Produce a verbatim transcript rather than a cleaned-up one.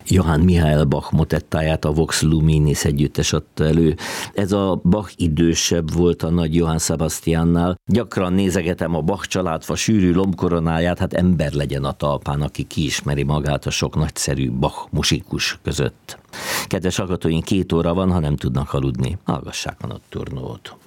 Johann Michael Bach motettáját a Vox Luminis együttes adta elő. Ez a Bach idősebb volt a nagy Johann Sebastiannál. Gyakran nézegetem a Bach családfa sűrű lombkoronáját, hát ember legyen a talpán, aki kiismeri magát a sok nagyszerű Bach musikus között. Kedves hallgatóink, két óra van, ha nem tudnak aludni, hallgassák a Nocturnót.